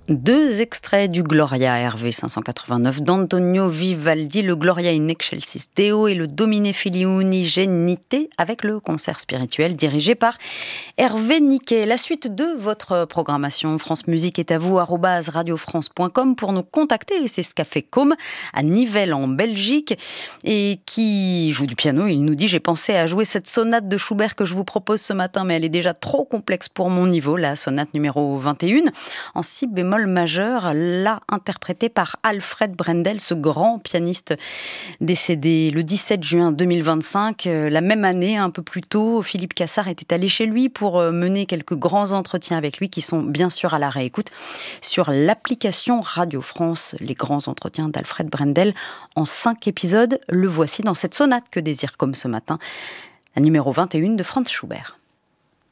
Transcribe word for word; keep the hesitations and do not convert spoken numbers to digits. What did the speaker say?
Deux extraits du Gloria R V cinq cent quatre-vingt-neuf d'Antonio Vivaldi, le Gloria in excelsis Deo et le Domine filii unigenite avec le concert spirituel dirigé par Hervé Niquet. La suite de votre programmation France Musique est à vous, arobase radiofrance point com pour nous contacter. C'est ce qu'a fait Com à Nivelles en Belgique et qui joue du piano. Il nous dit: j'ai pensé à jouer cette sonate de Schubert que je vous propose ce matin, mais elle est déjà trop complexe pour mon niveau, la sonate numéro vingt et un en si bémol majeur, là interprétée par Alfred Brendel, ce grand pianiste décédé le dix-sept juin deux mille vingt-cinq. La même année, un peu plus tôt, Philippe Cassard était allé chez lui pour mener quelques grands entretiens avec lui qui sont bien sûr à la réécoute sur l'application Radio France. Les grands entretiens d'Alfred Brendel en cinq épisodes. Le voici dans cette sonate que désire comme ce matin, la numéro vingt et un de Franz Schubert.